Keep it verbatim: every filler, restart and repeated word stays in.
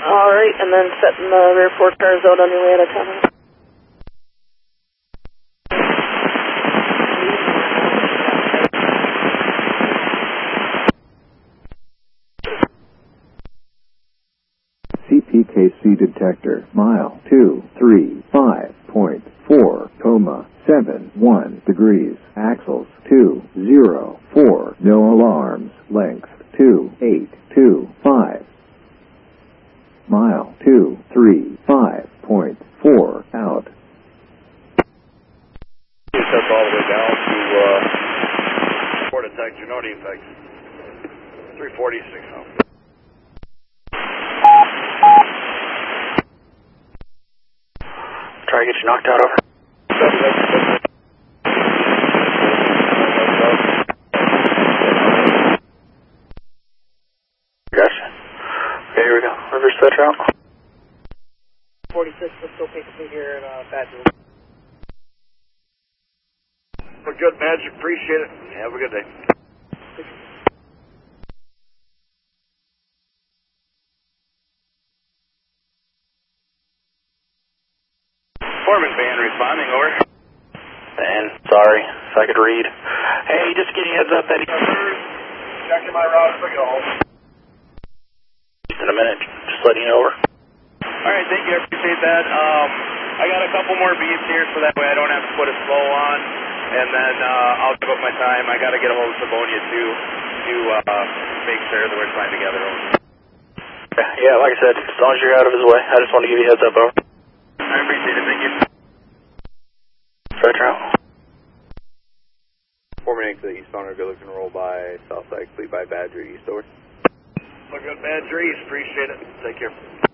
Alright, and then setting the rear four cars out on your way out of town. C P K C detector, mile two three five point four, coma seven one degrees, axles two zero four, no alarms, length two eight two five, mile two three five point four, out. That's all the way down to uh, Port Detector, no defects. three forty-six now. Try to get you knocked out over. Gotcha. Okay, here we go. Reverse that route. forty-six, let's go pick up here in uh, Badger. We're good, Badger. Appreciate it. Have a good day. Foreman Van responding, over. Van, sorry, if I could read. Hey, just getting heads up that he's Checking my route for go. in a minute, just letting you know, over. Alright, thank you, I appreciate that. Um, I got a couple more beats here so that way I don't have to put a slow on, and then uh, I'll give up my time. I got to get a hold of Savonia too to uh, make sure that we're fine together. Yeah, like I said, as long as you're out of his way, I just want to give you a heads up, over. I appreciate it, thank you. Stretch out. Foreman eight to the eastbound, are good looking roll by Southside, complete by Badger, east over. We're good, Badger East. Appreciate it. Take care.